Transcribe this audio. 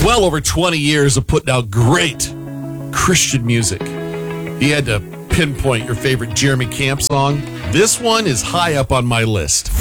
well over 20 years of putting out great Christian music. He had to pinpoint your favorite Jeremy Camp song. This one is high up on my list.